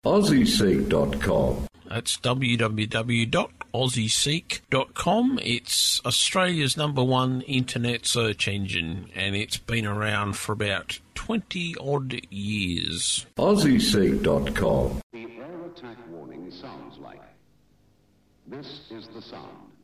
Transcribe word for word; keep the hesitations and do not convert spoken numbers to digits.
Aussie Seek dot com. That's w w w dot aussie seek dot com. It's Australia's number one internet search engine, and it's been around for about twenty-odd years. Aussie Seek dot com. The air attack warning sounds like. This is the sound.